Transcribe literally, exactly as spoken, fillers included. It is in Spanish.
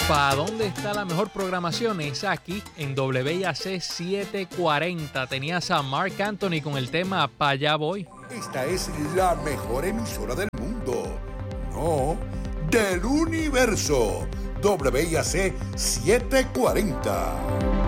¿Para dónde está la mejor programación? Es aquí, en W I A C setecientos cuarenta. Tenías a Marc Anthony con el tema Pa' allá voy. Esta es la mejor emisora del mundo. No, del universo. W I A C setecientos cuarenta.